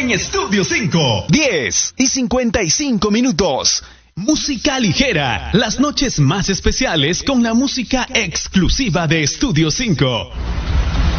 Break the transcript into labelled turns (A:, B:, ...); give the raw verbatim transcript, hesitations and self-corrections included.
A: en Estudio cinco. diez y cincuenta y cinco minutos. Música ligera. Las noches más especiales con la música exclusiva de Estudio cinco.